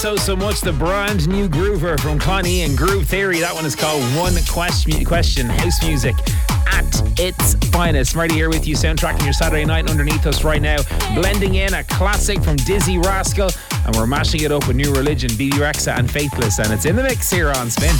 So much. The brand new groover from Connie and Groove Theory. That one is called One Question. House music at its finest. Marty here with you, soundtracking your Saturday night. And underneath us right now, blending in a classic from Dizzy Rascal, and we're mashing it up with New Religion, BB Rexa and Faithless, and it's in the mix here on Spin.